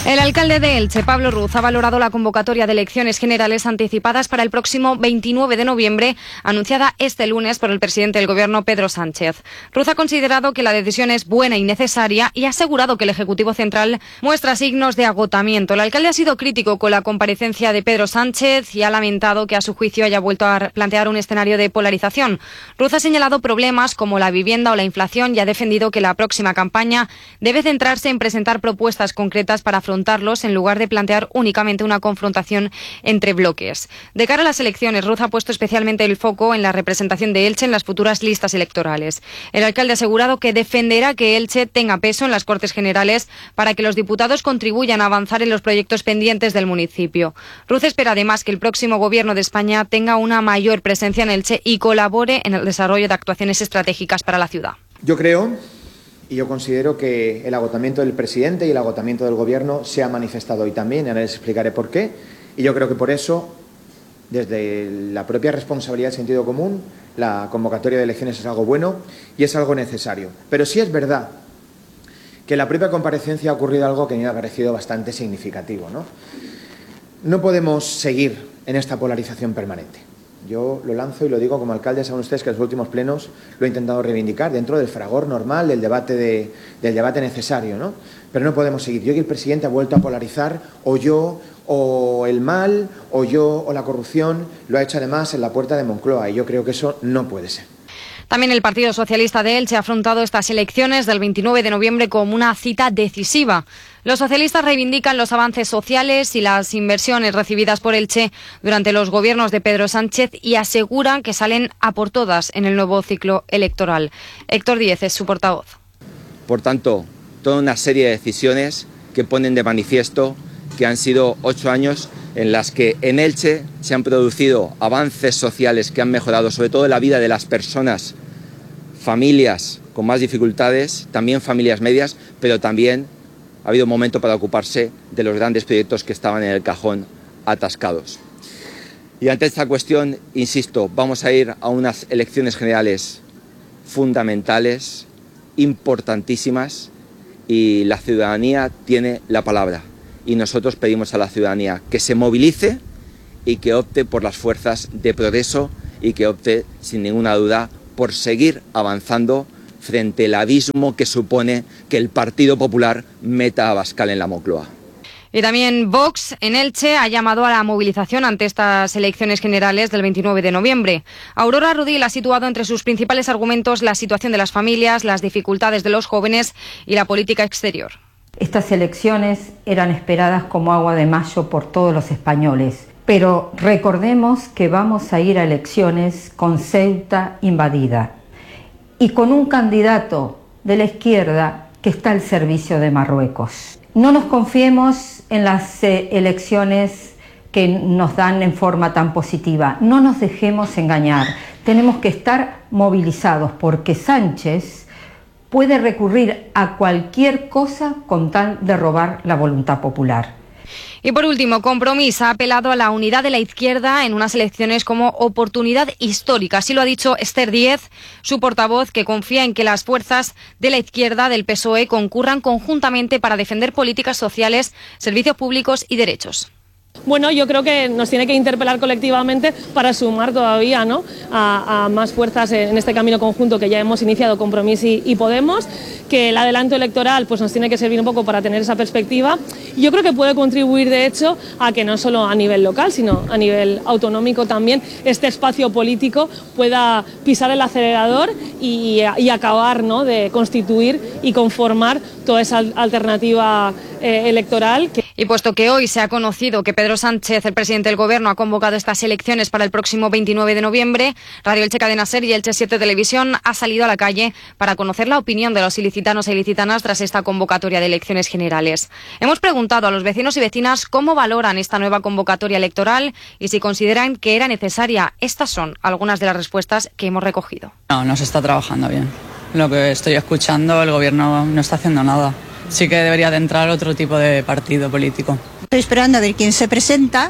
El alcalde de Elche, Pablo Ruz, ha valorado la convocatoria de elecciones generales anticipadas para el próximo 29 de noviembre, anunciada este lunes por el presidente del Gobierno, Pedro Sánchez. Ruz ha considerado que la decisión es buena y necesaria y ha asegurado que el Ejecutivo Central muestra signos de agotamiento. El alcalde ha sido crítico con la comparecencia de Pedro Sánchez y ha lamentado que a su juicio haya vuelto a plantear un escenario de polarización. Ruz ha señalado problemas como la vivienda o la inflación y ha defendido que la próxima campaña debe centrarse en presentar propuestas concretas para afrontarlos en lugar de plantear únicamente una confrontación entre bloques. De cara a las elecciones, Ruz ha puesto especialmente el foco en la representación de Elche en las futuras listas electorales. El alcalde ha asegurado que defenderá que Elche tenga peso en las Cortes Generales para que los diputados contribuyan a avanzar en los proyectos pendientes del municipio. Ruz espera además que el próximo Gobierno de España tenga una mayor presencia en Elche y colabore en el desarrollo de actuaciones estratégicas para la ciudad. Yo creo y yo considero que el agotamiento del presidente y el agotamiento del Gobierno se ha manifestado hoy también, y ahora les explicaré por qué. Y yo creo que por eso, desde la propia responsabilidad y sentido común, la convocatoria de elecciones es algo bueno y es algo necesario. Pero sí es verdad que en la propia comparecencia ha ocurrido algo que me ha parecido bastante significativo, ¿no? No podemos seguir en esta polarización permanente. Yo lo lanzo y lo digo como alcalde, saben ustedes que en los últimos plenos lo he intentado reivindicar dentro del fragor normal, del debate necesario, ¿no? Pero no podemos seguir. Yo y el presidente ha vuelto a polarizar, o yo, o el mal, o yo, o la corrupción, lo ha hecho además en la puerta de Moncloa, y yo creo que eso no puede ser. También el Partido Socialista de Elche ha afrontado estas elecciones del 29 de noviembre como una cita decisiva. Los socialistas reivindican los avances sociales y las inversiones recibidas por Elche durante los gobiernos de Pedro Sánchez y aseguran que salen a por todas en el nuevo ciclo electoral. Héctor Díez es su portavoz. Por tanto, toda una serie de decisiones que ponen de manifiesto que han sido 8 años en las que en Elche se han producido avances sociales que han mejorado sobre todo la vida de las personas, familias con más dificultades, también familias medias, pero también ha habido un momento para ocuparse de los grandes proyectos que estaban en el cajón atascados. Y ante esta cuestión, insisto, vamos a ir a unas elecciones generales fundamentales, importantísimas, y la ciudadanía tiene la palabra. Y nosotros pedimos a la ciudadanía que se movilice y que opte por las fuerzas de progreso y que opte, sin ninguna duda, por seguir avanzando frente al abismo que supone que el Partido Popular meta a Abascal en la Moncloa. Y también Vox en Elche ha llamado a la movilización ante estas elecciones generales del 29 de noviembre. Aurora Rudil ha situado entre sus principales argumentos la situación de las familias, las dificultades de los jóvenes y la política exterior. Estas elecciones eran esperadas como agua de mayo por todos los españoles, pero recordemos que vamos a ir a elecciones con Ceuta invadida y con un candidato de la izquierda que está al servicio de Marruecos. No nos confiemos en las elecciones que nos dan en forma tan positiva, no nos dejemos engañar, tenemos que estar movilizados porque Sánchez puede recurrir a cualquier cosa con tal de robar la voluntad popular. Y por último, Compromís ha apelado a la unidad de la izquierda en unas elecciones como oportunidad histórica. Así lo ha dicho Esther Díez, su portavoz, que confía en que las fuerzas de la izquierda del PSOE concurran conjuntamente para defender políticas sociales, servicios públicos y derechos. Bueno, yo creo que nos tiene que interpelar colectivamente para sumar todavía, ¿no?, a más fuerzas en este camino conjunto que ya hemos iniciado Compromís y Podemos, que el adelanto electoral pues nos tiene que servir un poco para tener esa perspectiva. Yo creo que puede contribuir, de hecho, a que no solo a nivel local, sino a nivel autonómico también este espacio político pueda pisar el acelerador y acabar, ¿no?, de constituir y conformar toda esa alternativa electoral. Y puesto que hoy se ha conocido que Pedro Sánchez, el presidente del Gobierno, ha convocado estas elecciones para el próximo 29 de noviembre, Radio Elche Cadena Ser y Elche 7 Televisión ha salido a la calle para conocer la opinión de los ilicitanos e ilicitanas tras esta convocatoria de elecciones generales. Hemos preguntado a los vecinos y vecinas cómo valoran esta nueva convocatoria electoral y si consideran que era necesaria. Estas son algunas de las respuestas que hemos recogido. No se está trabajando bien. Lo que estoy escuchando, el Gobierno no está haciendo nada. Sí que debería de entrar otro tipo de partido político. Estoy esperando a ver quién se presenta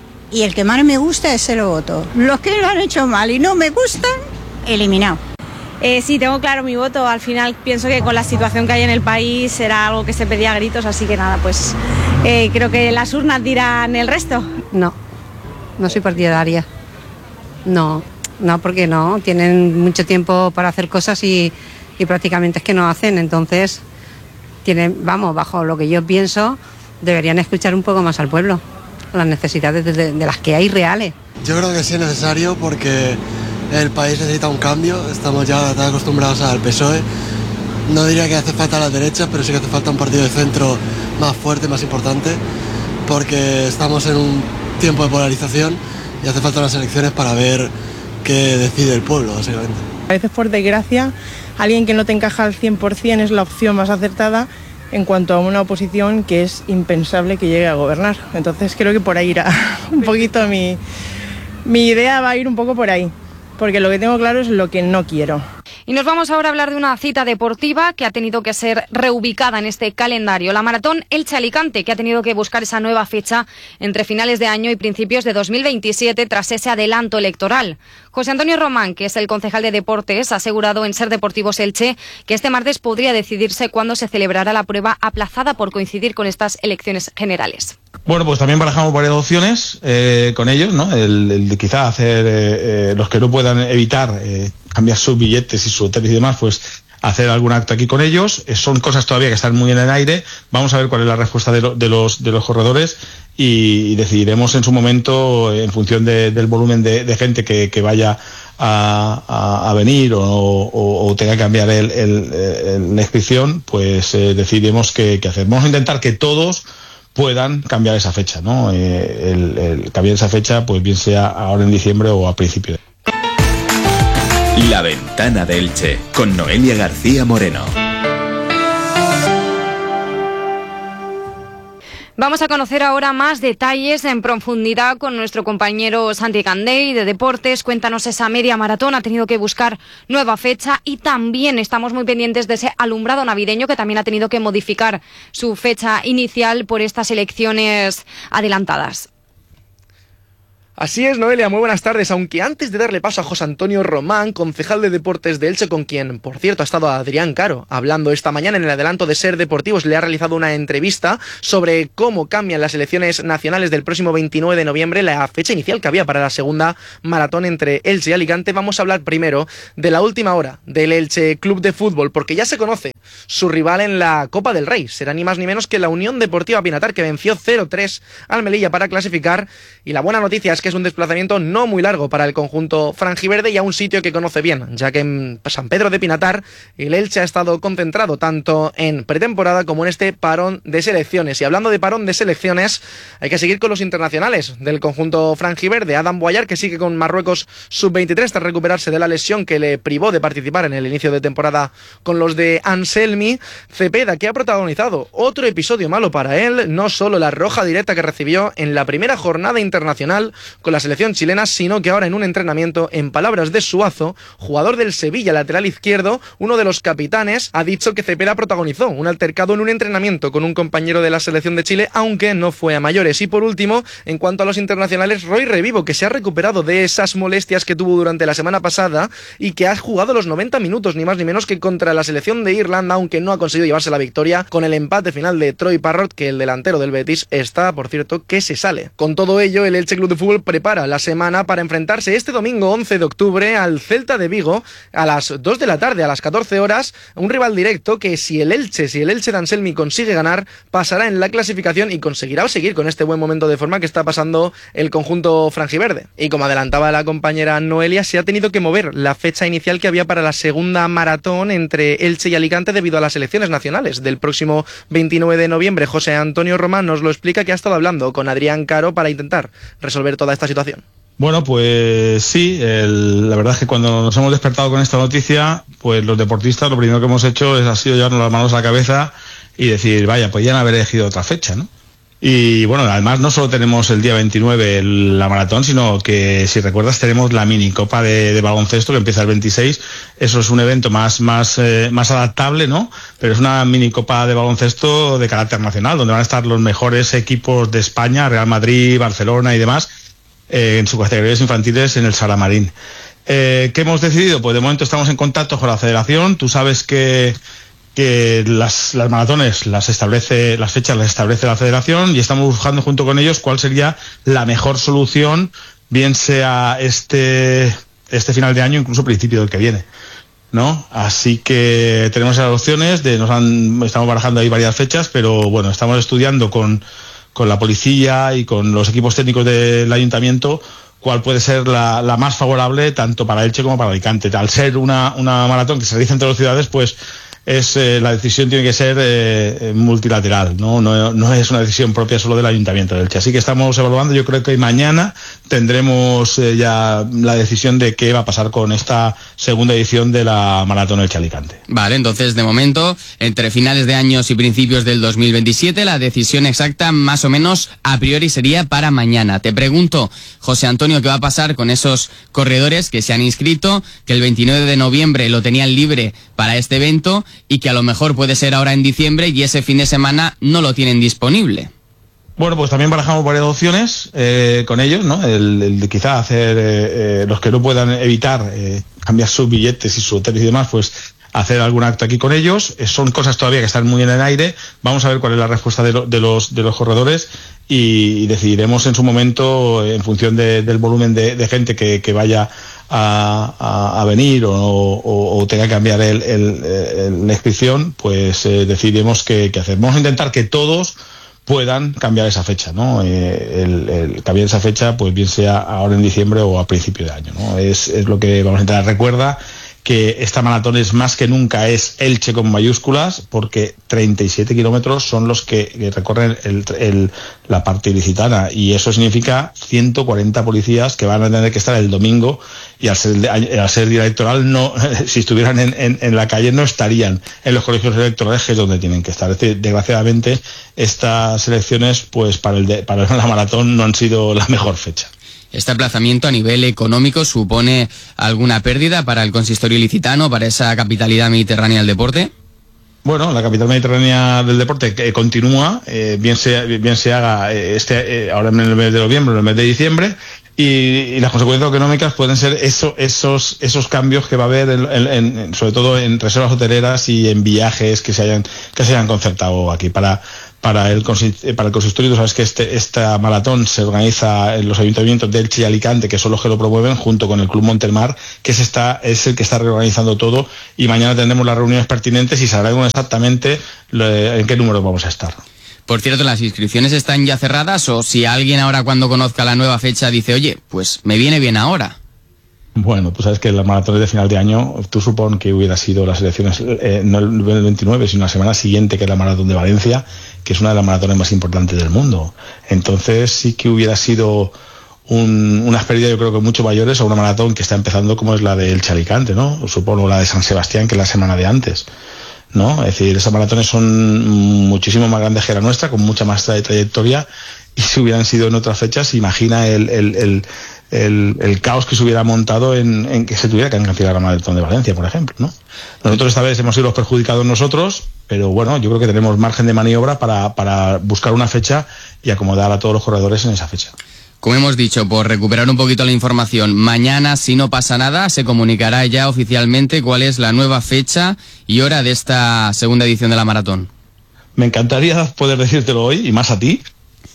y el que más me gusta es el voto. Los que lo han hecho mal y no me gustan, eliminado. Sí, tengo claro mi voto. Al final pienso que con la situación que hay en el país era algo que se pedía a gritos, así que nada, pues creo que las urnas dirán el resto. No soy partidaria. No, porque no. Tienen mucho tiempo para hacer cosas y prácticamente es que no hacen. Entonces, bajo lo que yo pienso, deberían escuchar un poco más al pueblo, las necesidades de las que hay reales. Yo creo que sí es necesario porque el país necesita un cambio. Estamos ya tan acostumbrados al PSOE. No diría que hace falta la derecha, pero sí que hace falta un partido de centro más fuerte, más importante, porque estamos en un tiempo de polarización y hace falta unas elecciones para ver qué decide el pueblo, básicamente. A veces, por desgracia, alguien que no te encaja al 100% es la opción más acertada en cuanto a una oposición que es impensable que llegue a gobernar. Entonces creo que por ahí irá un poquito mi idea, va a ir un poco por ahí, porque lo que tengo claro es lo que no quiero. Y nos vamos ahora a hablar de una cita deportiva que ha tenido que ser reubicada en este calendario. La maratón Elche-Alicante, que ha tenido que buscar esa nueva fecha entre finales de año y principios de 2027 tras ese adelanto electoral. José Antonio Román, que es el concejal de Deportes, ha asegurado en Ser Deportivos Elche que este martes podría decidirse cuándo se celebrará la prueba aplazada por coincidir con estas elecciones generales. Bueno, pues también barajamos varias opciones con ellos, ¿no? El de quizá hacer, los que no puedan evitar cambiar sus billetes y sus hoteles y demás, pues hacer algún acto aquí con ellos. Son cosas todavía que están muy en el aire. Vamos a ver cuál es la respuesta de los corredores y decidiremos en su momento, en función del volumen de gente que vaya a venir o tenga que cambiar la inscripción, pues decidiremos qué hacer. Vamos a intentar que todos puedan cambiar esa fecha, ¿no? El cambiar esa fecha, pues bien sea ahora en diciembre o a principio de... La Ventana de Elche, con Noelia García Moreno. Vamos a conocer ahora más detalles en profundidad con nuestro compañero Santi Candey de Deportes. Cuéntanos, esa media maratón ha tenido que buscar nueva fecha y también estamos muy pendientes de ese alumbrado navideño que también ha tenido que modificar su fecha inicial por estas elecciones adelantadas. Así es, Noelia, muy buenas tardes. Aunque antes de darle paso a José Antonio Román, concejal de Deportes de Elche, con quien, por cierto, ha estado Adrián Caro hablando esta mañana en el adelanto de Ser Deportivos, le ha realizado una entrevista sobre cómo cambian las elecciones nacionales del próximo 29 de noviembre, la fecha inicial que había para la segunda maratón entre Elche y Alicante. Vamos a hablar primero de la última hora del Elche Club de Fútbol, porque ya se conoce su rival en la Copa del Rey. Será ni más ni menos que la Unión Deportiva Pinatar, que venció 0-3 al Melilla para clasificar, y la buena noticia es que es un desplazamiento no muy largo para el conjunto franjiverde y a un sitio que conoce bien, ya que en San Pedro de Pinatar el Elche ha estado concentrado tanto en pretemporada como en este parón de selecciones. Y hablando de parón de selecciones, hay que seguir con los internacionales del conjunto franjiverde. Adam Boyar, que sigue con Marruecos sub-23 tras recuperarse de la lesión que le privó de participar en el inicio de temporada con los de Anselmi. Cepeda, que ha protagonizado otro episodio malo para él, no solo la roja directa que recibió en la primera jornada internacional con la selección chilena, sino que ahora en un entrenamiento, en palabras de Suazo, jugador del Sevilla, lateral izquierdo, uno de los capitanes, ha dicho que Cepeda protagonizó un altercado en un entrenamiento con un compañero de la selección de Chile, aunque no fue a mayores. Y por último, en cuanto a los internacionales, Roy Revivo, que se ha recuperado de esas molestias que tuvo durante la semana pasada y que ha jugado los 90 minutos, ni más ni menos que contra la selección de Irlanda, aunque no ha conseguido llevarse la victoria con el empate final de Troy Parrott, que el delantero del Betis está, por cierto, que se sale. Con todo ello, el Elche Club de Fútbol prepara la semana para enfrentarse este domingo 11 de octubre al Celta de Vigo a las 2 de la tarde, a las 14 horas, un rival directo que si el Elche de Anselmi consigue ganar, pasará en la clasificación y conseguirá seguir con este buen momento de forma que está pasando el conjunto franjiverde. Y como adelantaba la compañera Noelia, se ha tenido que mover la fecha inicial que había para la segunda maratón entre Elche y Alicante debido a las elecciones nacionales del próximo 29 de noviembre. José Antonio Román nos lo explica, que ha estado hablando con Adrián Caro para intentar resolver toda esta situación. Bueno, pues sí, la verdad es que cuando nos hemos despertado con esta noticia, pues los deportistas lo primero que hemos hecho ha sido llevarnos las manos a la cabeza y decir, vaya, podían haber elegido otra fecha, ¿no? Y bueno, además no solo tenemos el día 29 la maratón, sino que, si recuerdas, tenemos la minicopa de baloncesto que empieza el 26. Eso es un evento más adaptable, ¿no? Pero es una minicopa de baloncesto de carácter nacional, donde van a estar los mejores equipos de España, Real Madrid, Barcelona y demás, en sus categorías infantiles en el Salamarín. ¿Qué hemos decidido? Pues de momento estamos en contacto con la federación. Tú sabes que las maratones las fechas las establece la federación, y estamos buscando junto con ellos cuál sería la mejor solución, bien sea este final de año, incluso principio del que viene, ¿no? Así que tenemos esas opciones, estamos barajando ahí varias fechas, pero bueno, estamos estudiando con la policía y con los equipos técnicos del ayuntamiento cuál puede ser la más favorable tanto para Elche como para Alicante. Al ser una maratón que se realiza entre dos ciudades, pues la decisión tiene que ser multilateral, no es una decisión propia solo del Ayuntamiento de Elche. Así que estamos evaluando. Yo creo que mañana tendremos ya la decisión de qué va a pasar con esta segunda edición de la Maratón Elche-Alicante. Vale, entonces de momento, entre finales de años y principios del 2027, la decisión exacta más o menos a priori sería para mañana. Te pregunto, José Antonio, ¿qué va a pasar con esos corredores que se han inscrito, que el 29 de noviembre lo tenían libre para este evento y que a lo mejor puede ser ahora en diciembre y ese fin de semana no lo tienen disponible? Bueno, pues también barajamos varias opciones con ellos, ¿no? El de quizá hacer, los que no puedan evitar cambiar sus billetes y su hotel y demás, pues hacer algún acto aquí con ellos. Son cosas todavía que están muy en el aire. Vamos a ver cuál es la respuesta de los corredores y decidiremos en su momento, en función del volumen de gente que vaya a venir o tenga que cambiar la inscripción, pues decidiremos qué hacer. Vamos a intentar que todos puedan cambiar esa fecha, ¿no? Cambiar esa fecha, pues bien sea ahora en diciembre o a principio de año, ¿no? Es lo que vamos a intentar. Recuerda que esta maratón es más que nunca es Elche con mayúsculas, porque 37 kilómetros son los que recorren la parte ilicitana, y eso significa 140 policías que van a tener que estar el domingo, y al ser día electoral, no, si estuvieran en la calle no estarían en los colegios electorales, que es donde tienen que estar. Es decir, desgraciadamente estas elecciones, pues para la maratón no han sido la mejor fecha. ¿Este aplazamiento a nivel económico supone alguna pérdida para el consistorio ilicitano, para esa capitalidad mediterránea del deporte? Bueno, la capital mediterránea del deporte continúa, bien se haga ahora en el mes de noviembre o en el mes de diciembre, y las consecuencias económicas pueden ser esos cambios que va a haber sobre todo en reservas hoteleras y en viajes que se hayan concertado aquí para el consistorio. Tú sabes que esta maratón se organiza en los ayuntamientos de Elche y Alicante, que son los que lo promueven, junto con el Club Montelmar, que es el que está reorganizando todo, y mañana tendremos las reuniones pertinentes y sabremos exactamente en qué número vamos a estar. Por cierto, ¿las inscripciones están ya cerradas, o si alguien ahora cuando conozca la nueva fecha dice, oye, pues me viene bien ahora? Bueno, tú sabes que las maratones de final de año, tú supón que hubiera sido las elecciones, no el 29, sino la semana siguiente, que es la maratón de Valencia, que es una de las maratones más importantes del mundo. Entonces sí que hubiera sido unas pérdidas, yo creo que mucho mayores, a una maratón que está empezando como es la de Elche Alicante, ¿no? Supongo la de San Sebastián, que es la semana de antes, ¿no? Es decir, esas maratones son muchísimo más grandes que la nuestra, con mucha más trayectoria, y si hubieran sido en otras fechas, imagina el caos que se hubiera montado en que se tuviera que cancelar la maratón de Valencia, por ejemplo, ¿no? Nosotros esta vez hemos sido los perjudicados nosotros, pero bueno, yo creo que tenemos margen de maniobra para buscar una fecha y acomodar a todos los corredores en esa fecha. Como hemos dicho, por recuperar un poquito la información, mañana, si no pasa nada, se comunicará ya oficialmente cuál es la nueva fecha y hora de esta segunda edición de la maratón. Me encantaría poder decírtelo hoy, y más a ti,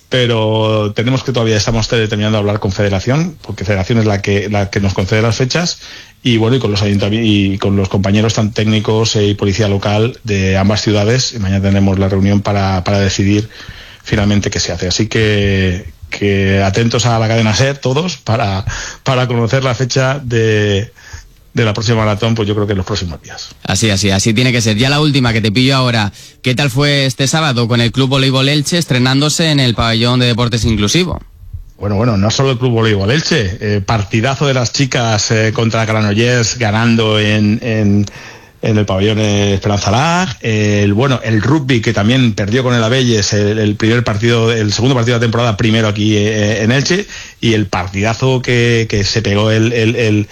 pero estamos terminando de hablar con Federación, porque Federación es la que nos concede las fechas, y bueno, y con los ayuntamientos y con los compañeros tan técnicos y policía local de ambas ciudades, y mañana tenemos la reunión para decidir finalmente qué se hace. Así que atentos a la cadena SER todos para conocer la fecha de la próxima maratón, pues yo creo que en los próximos días. Así tiene que ser. Ya la última, que te pillo ahora. ¿Qué tal fue este sábado con el Club Voleibol Elche estrenándose en el pabellón de deportes inclusivo? Bueno, no solo el Club Voleibol Elche, partidazo de las chicas contra Granollers, ganando en el pabellón Esperanza Lag. El rugby, que también perdió con el Abelles el segundo partido de la temporada, primero aquí en Elche, y el partidazo que se pegó el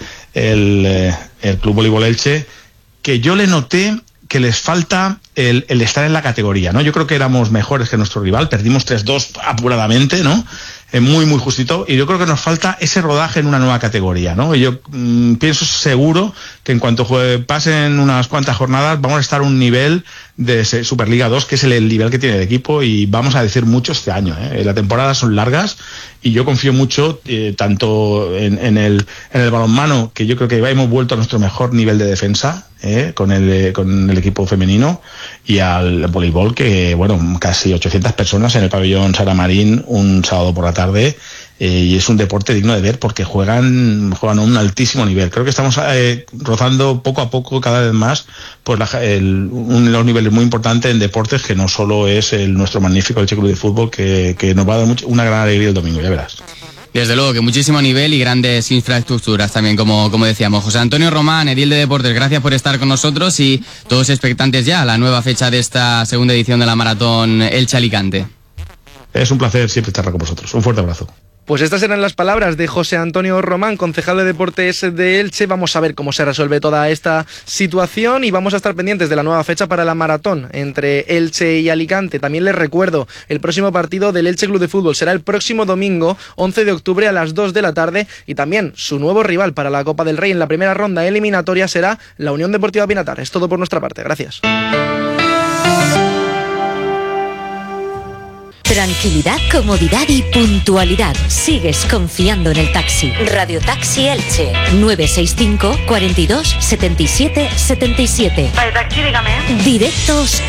Club Voleibol Elche, que yo le noté que les falta el estar en la categoría, ¿no? Yo creo que éramos mejores que nuestro rival, perdimos 3-2 apuradamente, ¿no? muy muy justito, y yo creo que nos falta ese rodaje en una nueva categoría, ¿no? Y yo pienso seguro que en cuanto pasen unas cuantas jornadas vamos a estar a un nivel de Superliga 2, que es el nivel que tiene el equipo, y vamos a decir mucho este año, ¿eh? Las temporadas son largas y yo confío mucho tanto en el balonmano, que yo creo que hemos vuelto a nuestro mejor nivel de defensa con el equipo femenino, y al voleibol, que bueno, casi 800 personas en el pabellón Sara Marín un sábado por la tarde, y es un deporte digno de ver porque juegan a un altísimo nivel. Creo que estamos rozando poco a poco cada vez más pues los niveles muy importantes en deportes, que no solo es nuestro magnífico Elche Club de Fútbol, que nos va a dar una gran alegría el domingo, ya verás. Desde luego, que muchísimo nivel y grandes infraestructuras también, como decíamos. José Antonio Román, edil de Deportes, gracias por estar con nosotros, y todos expectantes ya a la nueva fecha de esta segunda edición de la Maratón Elche-Alicante. Es un placer siempre estar con vosotros. Un fuerte abrazo. Pues estas eran las palabras de José Antonio Román, concejal de Deportes de Elche. Vamos a ver cómo se resuelve toda esta situación y vamos a estar pendientes de la nueva fecha para la maratón entre Elche y Alicante. También les recuerdo, el próximo partido del Elche Club de Fútbol será el próximo domingo, 11 de octubre a las 2 de la tarde, y también su nuevo rival para la Copa del Rey en la primera ronda eliminatoria será la Unión Deportiva Pinatar. Es todo por nuestra parte. Gracias. Tranquilidad, comodidad y puntualidad. Sigues confiando en el taxi. Radio Taxi Elche, 965 42 77 77. Vale, taxi, dígame. Directos